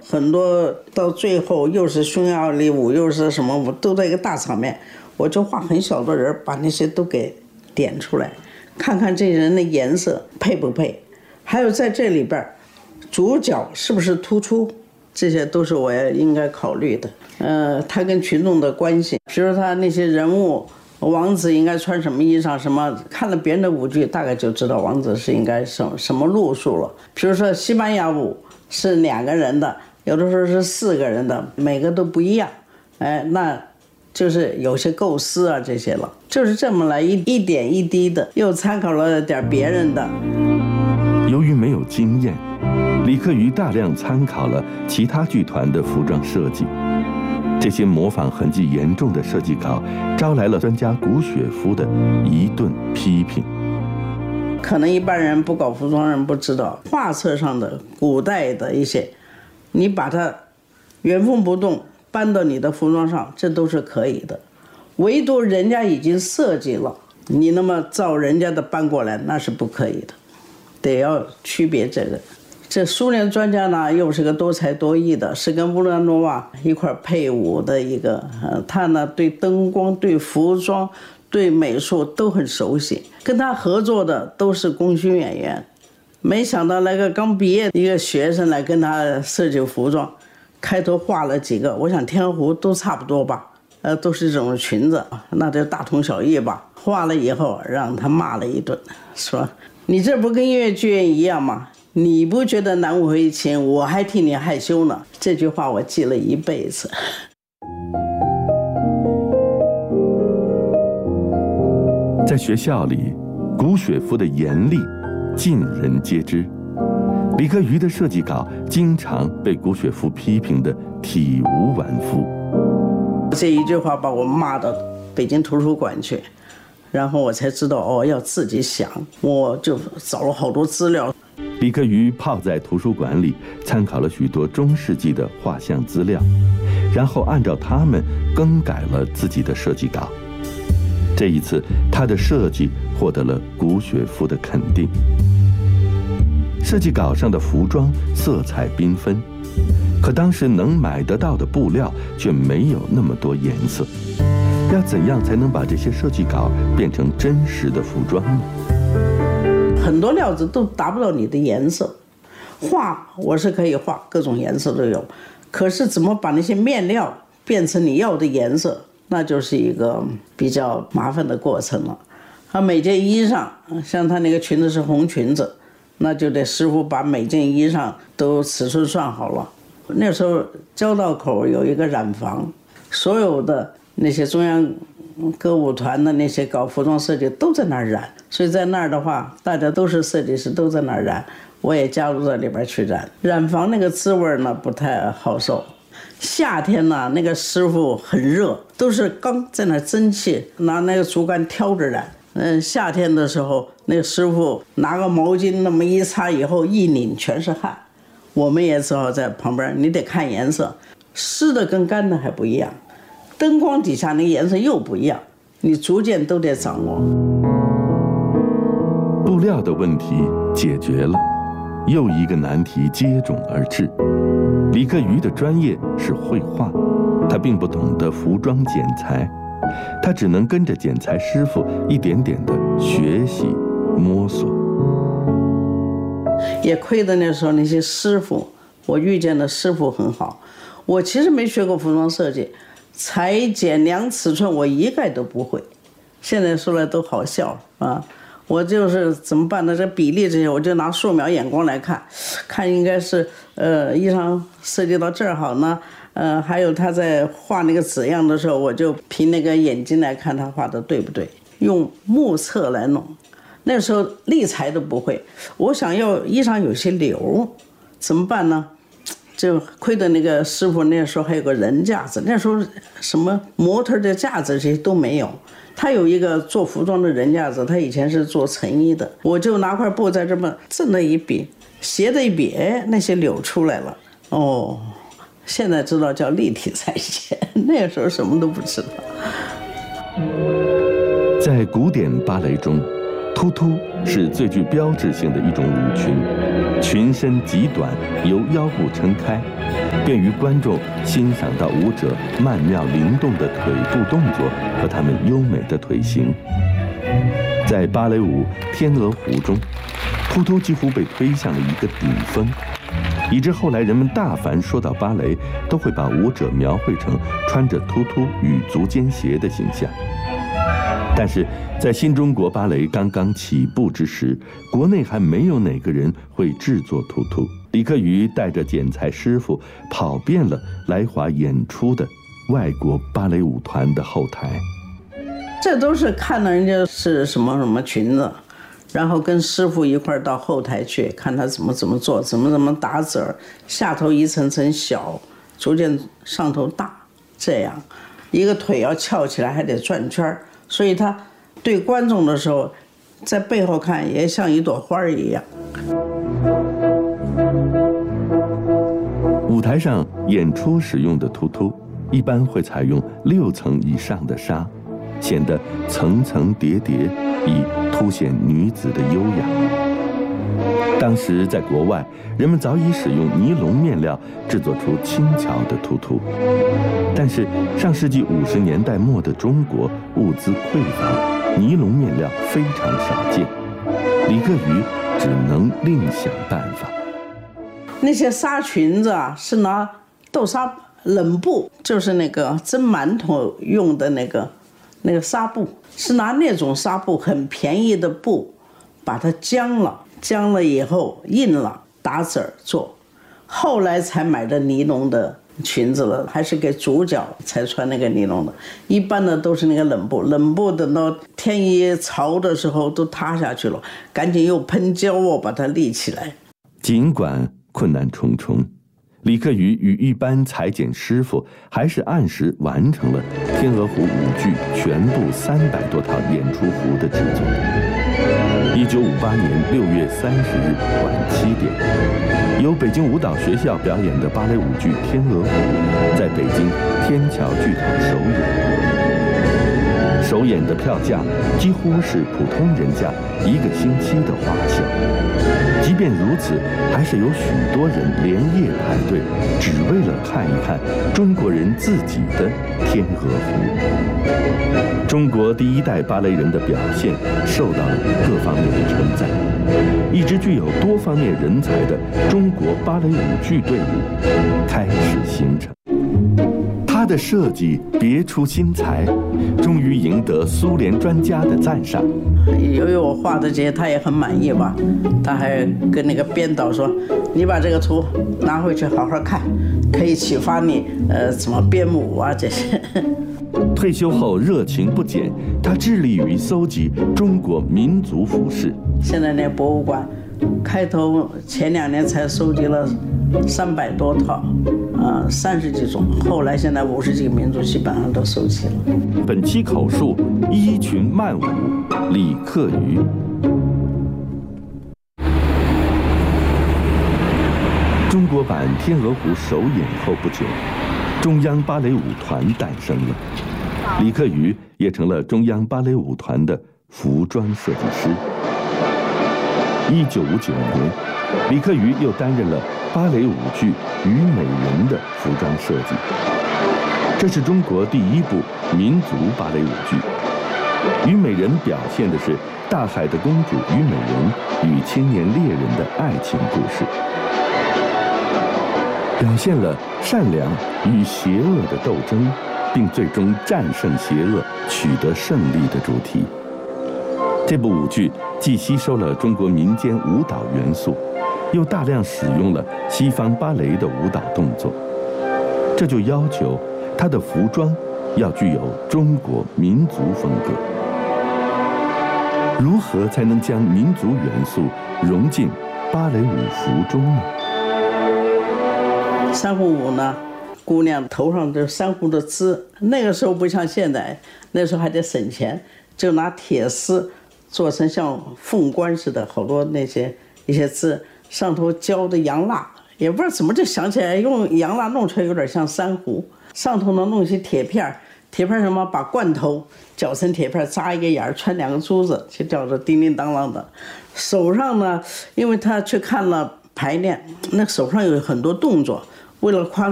很多到最后又是匈牙利舞，又是什么舞，都在一个大场面，我就画很小的人，把那些都给点出来，看看这人的颜色配不配，还有在这里边主角是不是突出，这些都是我也应该考虑的。他跟群众的关系，比如他那些人物，王子应该穿什么衣裳，什么看了别人的舞剧，大概就知道王子是应该什么路数了。比如说西班牙舞是2个人的，有的时候是4个人的，每个都不一样，那就是有些构思啊这些了，就是这么来一点一滴的，又参考了点别人的。 由于没有经验，李克瑜大量参考了其他剧团的服装设计，这些模仿痕迹严重的设计稿招来了专家古雪夫的一顿批评。 可能一般人不搞服装人不知道，画册上的古代的一些，你把它原封不动搬到你的服装上，这都是可以的，唯独人家已经设计了，你那么照人家的搬过来，那是不可以的，得要区别这个。这苏联专家呢，又是个多才多艺的，是跟乌兰诺娃一块配舞的一个，他呢对灯光、对服装、对美术都很熟悉，跟他合作的都是功勋演员。没想到那个刚毕业的一个学生来跟他设计服装，开头画了几个，我想天鹅湖都差不多吧，都是这种裙子，那就大同小异吧。画了以后让他骂了一顿，说你这不跟音乐剧院一样吗？你不觉得难为情，我还替你害羞呢。这句话我记了一辈子。 在学校里，古雪夫的严厉尽人皆知，李克瑜的设计稿经常被古雪夫批评得体无完肤。 这一句话把我骂到北京图书馆去，然后我才知道要自己想，我就找了好多资料。 李克瑜泡在图书馆里，参考了许多中世纪的画像资料，然后按照它们更改了自己的设计稿。这一次，他的设计获得了古雪夫的肯定。设计稿上的服装色彩缤纷，可当时能买得到的布料却没有那么多颜色。要怎样才能把这些设计稿变成真实的服装呢？ 很多料子都达不到你的颜色，画我是可以画，各种颜色都有，可是怎么把那些面料变成你要的颜色，那就是一个比较麻烦的过程了。每件衣裳，像他那个裙子是红裙子，那就得师傅把每件衣裳都尺寸算好了。那时候交道口有一个染坊，所有的那些中央歌舞团的那些搞服装设计都在那儿染，所以在那儿的话，大家都是设计师，都在那儿染，我也加入到里边去染。染坊那个滋味呢不太好受，夏天呢那个师傅很热，都是刚在那蒸汽，拿那个竹竿挑着染。夏天的时候，那个师傅拿个毛巾那么一擦以后，一拧全是汗，我们也只好在旁边，你得看颜色，湿的跟干的还不一样，灯光底下那个颜色又不一样，你逐渐都得掌握。 布料的问题解决了，又一个难题接踵而至。李克瑜的专业是绘画，他并不懂得服装剪裁，他只能跟着剪裁师傅一点点的学习摸索。 也亏得那时候那些师傅，我遇见的师傅很好。我其实没学过服装设计，裁剪量尺寸我一概都不会，现在说来都好笑啊。我就是怎么办呢？这比例这些，我就拿素描眼光来看，看应该是衣裳设计到这儿好呢，还有他在画那个纸样的时候，我就凭那个眼睛来看他画的对不对，用目测来弄。那时候立裁都不会，我想要衣裳有些流，怎么办呢？就亏得那个师傅那时候还有个人架子，那时候什么模特的架子这些都没有，他有一个做服装的人架子，他以前是做成衣的，我就拿块布在这么正的一比，斜的一比，那些柳出来了。哦，现在知道叫立体裁剪，那时候什么都不知道。 在古典芭蕾中，突突是最具标志性的一种舞裙，裙身极短，由腰部撑开，便于观众欣赏到舞者曼妙灵动的腿部动作和他们优美的腿型。在芭蕾舞《天鹅湖》中，突突几乎被推向了一个顶峰，以致后来人们大凡说到芭蕾，都会把舞者描绘成穿着突突与足尖鞋的形象。但是在新中国芭蕾刚刚起步之时，国内还没有哪个人会制作突突。李克瑜带着剪裁师傅跑遍了来华演出的外国芭蕾舞团的后台。 这都是看到人家是什么什么裙子，然后跟师傅一块到后台去看他怎么做，怎么打褶儿，下头一层层小，逐渐上头大，这样一个腿要翘起来还得转圈，所以他对观众的时候，在背后看也像一朵花一样。 舞台上演出使用的突突一般会采用6层以上的纱，显得层层叠叠，以凸显女子的优雅。当时在国外，人们早已使用尼龙面料制作出轻巧的突突，但是上世纪50年代末的中国物资匮乏，尼龙面料非常少见，李克瑜只能另想办法。 那些纱裙子啊，是拿豆纱冷布，就是那个蒸馒头用的那个纱布，是拿那种纱布很便宜的布，把它浆了以后印了，打褶儿做，后来才买的尼龙的裙子了，还是给主角才穿那个尼龙的，一般的都是那个冷布等到天一潮的时候都塌下去了，赶紧用喷胶把它立起来。 尽管困难重重，李克瑜与一般裁剪师傅还是按时完成了《天鹅湖》舞剧全部300多套演出服的制作。1958年6月30日晚7点，由北京舞蹈学校表演的芭蕾舞剧《天鹅湖》在北京天桥剧场首演。首演的票价几乎是普通人家1个星期的花销。即便如此，还是有许多人连夜排队，只为了看一看中国人自己的天鹅湖。中国第1代芭蕾人的表现受到了各方面的称赞，一支具有多方面人才的中国芭蕾舞剧队伍开始形成。他的设计别出心裁，终于赢得苏联专家的赞赏。 由于我画的这些他也很满意吧，他还跟那个编导说，你把这个图拿回去好好看，可以启发你怎么编舞啊这些。 退休后热情不减，他致力于搜集中国民族服饰。 现在那博物馆开头前2年才收集了300多套，30几种，后来现在50几个民族基本上都收齐了。 本期口述衣裙慢舞，李克瑜。中国版《天鹅湖》首演后不久，中央芭蕾舞团诞生了，李克瑜也成了中央芭蕾舞团的服装设计师。1959年，李克瑜又担任了芭蕾舞剧《虞美人》的服装设计。这是中国第1部民族芭蕾舞剧。《虞美人》表现的是大海的公主虞美人与青年猎人的爱情故事，表现了善良与邪恶的斗争，并最终战胜邪恶，取得胜利的主题。这部舞剧既吸收了中国民间舞蹈元素，又大量使用了西方芭蕾的舞蹈动作，这就要求它的服装要具有中国民族风格。如何才能将民族元素融进芭蕾舞服中呢？ 珊瑚舞呢，姑娘头上的珊瑚的枝，那个时候不像现在，那时候还得省钱，就拿铁丝做成像凤冠似的，好多一些枝，上头浇的洋蜡，也不知道怎么就想起来用洋蜡弄出来有点像珊瑚，上头呢弄些铁片， 铁片什么？把罐头绞成铁片，扎一个眼儿，穿2个珠子，就吊着叮叮当当的。手上呢，因为他去看了排练，那手上有很多动作，为了夸